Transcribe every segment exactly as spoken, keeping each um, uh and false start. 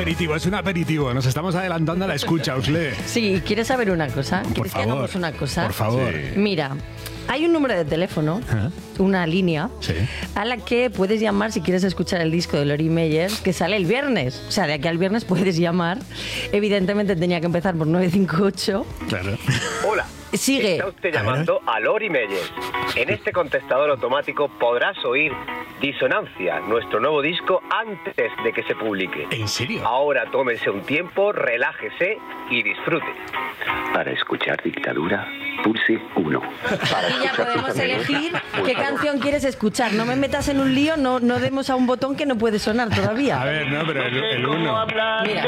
aperitivo, es un aperitivo. Nos estamos adelantando a la escucha, Usle. Sí, ¿quieres saber una cosa? Por ¿Quieres favor, que hagamos una cosa? Por favor. Sí. Mira, hay un número de teléfono, ¿eh? Una línea, sí, a la que puedes llamar si quieres escuchar el disco de Lori Meyers, que sale el viernes. O sea, de aquí al viernes puedes llamar. Evidentemente tenía que empezar por nueve cinco ocho. Claro. Hola. Sigue. Está usted llamando a Lori Meyers. En este contestador automático podrás oír Disonancia, nuestro nuevo disco, antes de que se publique. ¿En serio? Ahora tómese un tiempo, relájese y disfrute. Para escuchar Dictadura, pulse uno. Y ya podemos elegir qué canción quieres escuchar. No me metas en un lío, no, no demos a un botón que no puede sonar todavía. A ver, no, pero el, el uno. Mira.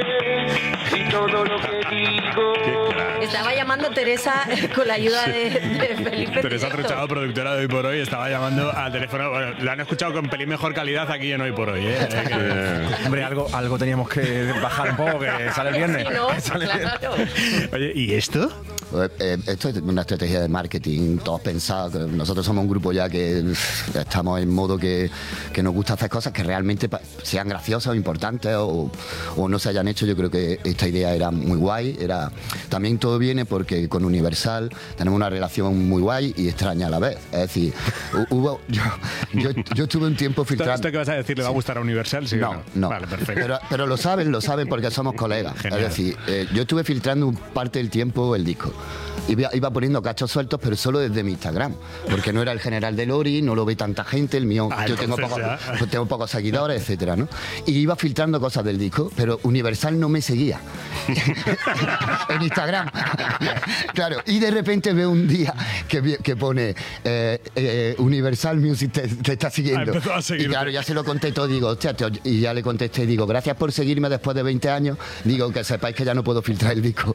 Estaba llamando Teresa con la ayuda de, de Felipe. Teresa Truchado, productora de Hoy por Hoy, estaba llamando al teléfono. Bueno, lo han escuchado con pelín mejor calidad aquí en Hoy por Hoy, ¿eh? Eh, hombre, algo, algo teníamos que bajar un poco, que sale el viernes. Sí, ¿no? Sale Claro. Oye, ¿y esto? Eh, esto es una estrategia de marketing, todos pensados. Nosotros somos un grupo ya que estamos en modo que, que nos gusta hacer cosas que realmente sean graciosas o importantes o, o no se hayan hecho. Yo creo que esta idea era muy guay. Era, también todo viene porque con Universal tenemos una relación muy guay y extraña a la vez. Es decir, hubo, yo, yo, yo estuve un tiempo filtrando... ¿Esto qué vas a decir? ¿Le va a gustar a Universal? ¿Sí no, o no, no. Vale, perfecto. Pero, pero lo saben, lo saben porque somos colegas. Genial. Es decir, eh, yo estuve filtrando parte del tiempo el disco. Iba, iba poniendo cachos sueltos, pero solo desde mi Instagram, porque no era el general de Lori, no lo ve tanta gente, el mío, ah, yo tengo pocos, pues tengo pocos seguidores, etcétera, ¿no? Y iba filtrando cosas del disco, pero Universal no me seguía en Instagram. Claro, y de repente veo un día que, que pone eh, eh, Universal Music te, te está siguiendo. Ah, a y claro, ya se lo conté todo, digo, hostia, te, y ya le contesté, digo, gracias por seguirme después de veinte años, digo, que sepáis que ya no puedo filtrar el disco.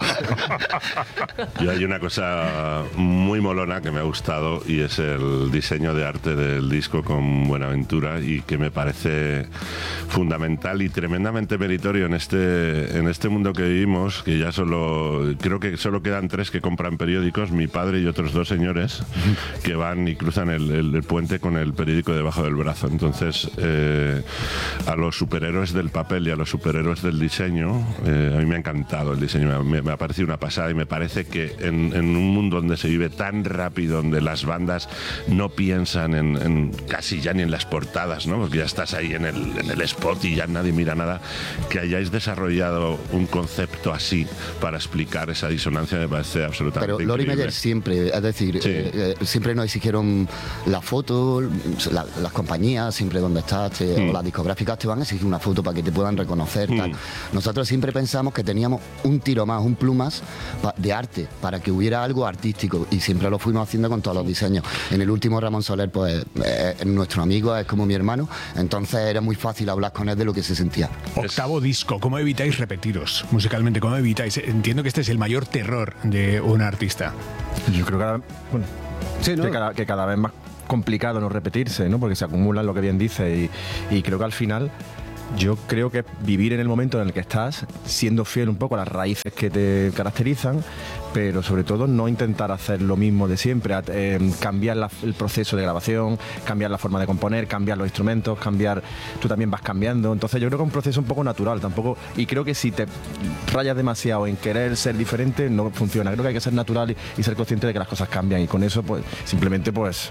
Yo hay una cosa muy molona que me ha gustado y es el diseño de arte del disco con Buenaventura y que me parece fundamental y tremendamente meritorio en este, en este mundo que vivimos, que ya solo, creo que solo quedan tres que compran periódicos, mi padre y otros dos señores que van y cruzan el, el, el puente con el periódico debajo del brazo. Entonces, eh, a los superhéroes del papel y a los superhéroes del diseño, eh, a mí me ha encantado el diseño, me, me ha parecido una pasada y me parece que en, en un mundo donde se vive tan rápido, donde las bandas no piensan en, en casi ya ni en las portadas, ¿no? Porque ya estás ahí en el, en el spot y ya nadie mira nada, que hayáis desarrollado un concepto así para explicar esa disonancia me parece absolutamente Pero Lori Meyers siempre, es decir, sí. eh, eh, siempre nos exigieron la foto, la, las compañías, siempre donde estás, te, mm. o las discográficas te van a exigir una foto para que te puedan reconocer. Mm. Tal. Nosotros siempre pensamos que teníamos un tiro más, un plumas de arte, para que hubiera algo artístico y siempre lo fuimos haciendo con todos los diseños. En el último Ramón Soler, pues eh, es nuestro amigo, es como mi hermano, entonces era muy fácil hablar con él de lo que se sentía. Octavo disco, ¿cómo evitáis repetiros musicalmente? ¿Cómo evitáis? Entiendo que este es el mayor terror de un artista. Yo creo que cada, bueno, sí, ¿no? que, cada, que cada vez más complicado no repetirse, ¿no? Porque se acumulan lo que bien dice y, y creo que al final yo creo que vivir en el momento en el que estás, siendo fiel un poco a las raíces que te caracterizan, pero sobre todo no intentar hacer lo mismo de siempre, eh, cambiar la, el proceso de grabación, cambiar la forma de componer, cambiar los instrumentos, cambiar, tú también vas cambiando, entonces yo creo que es un proceso un poco natural tampoco, y creo que si te rayas demasiado en querer ser diferente no funciona, creo que hay que ser natural y, y ser consciente de que las cosas cambian y con eso pues simplemente pues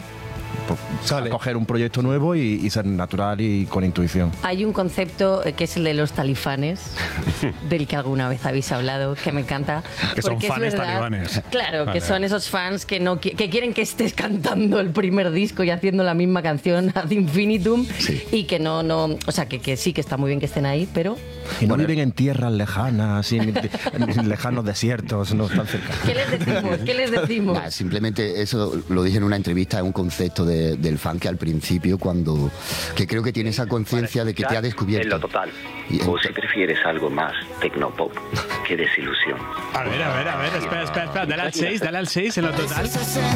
Sale. coger un proyecto nuevo y, y ser natural y con intuición. Hay un concepto que es el de los talifanes, del que alguna vez habéis hablado, que me encanta. Que son fans talibanes. Claro, vale. que son esos fans que, no, que quieren que estés cantando el primer disco y haciendo la misma canción ad infinitum, sí. y que no, no, o sea, que, que sí, que está muy bien que estén ahí, pero... Y no bueno, viven en tierras lejanas, en, en lejanos desiertos, no están cerca. ¿Qué les decimos? ¿Qué les decimos? Nah, simplemente eso lo dije en una entrevista, es un concepto de, del fan que al principio, cuando que creo que tiene esa conciencia de que te ha descubierto. En lo total. Y o si prefieres algo más tecnopop que desilusión. A ver, a ver, a ver, espera, espera, espera, dale al seis, dale al seis en lo total.